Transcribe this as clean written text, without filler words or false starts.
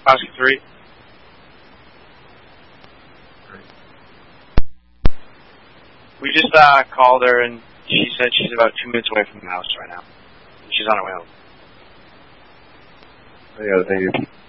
Oscar 3. We just called her, and she said she's about 2 minutes away from the house right now. She's on her way home. Yeah, thank you.